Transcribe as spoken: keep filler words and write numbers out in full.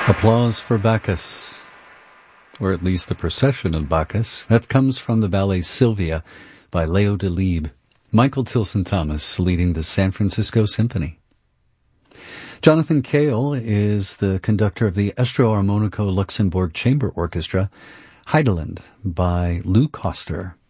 Applause for Bacchus, or at least the procession of Bacchus. That comes from the ballet Sylvia by Leo Delibes. Michael Tilson Thomas leading the San Francisco Symphony. Jonathan Cale is the conductor of the Estro Armonico Luxembourg Chamber Orchestra, Heideland by Lou Koster.